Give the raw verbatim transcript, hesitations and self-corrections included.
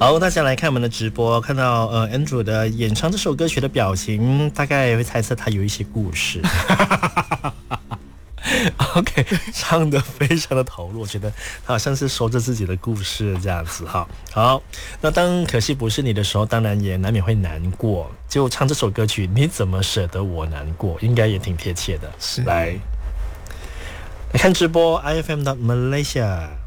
好，大家来看我们的直播，看到呃 Andrew 的演唱这首歌曲的表情，大概会猜测他有一些故事。OK， 唱得非常的投入，我觉得他好像是说着自己的故事这样子哈。好，那当可惜不是你的时候，当然也难免会难过。就唱这首歌曲，你怎么舍得我难过？应该也挺贴切的。 是， 来来看直播 I F M 的 Malaysia。